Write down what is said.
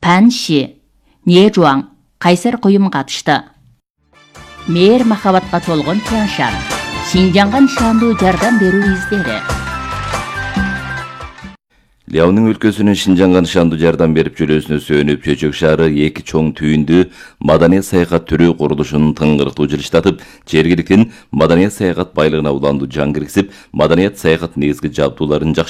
Ханши, Нежуаң, Қайсар құйым қатышты. Мейір махабатқа толғын Тяншан, Шинжанған шанду жардам беру издері. Ляонун өлкөсүнүн Шинжанга нышандуу жардам берип жүрүүсүнө сүйөнүп, Чөчөк шаары эки чоң түйүндүү маданият саякат түрүү курулушун тыңгырыктуу жылыштатып, жергиликтин маданият саякат байлыгына уландуу жан киргизип, маданият саякат негизги жабдууларын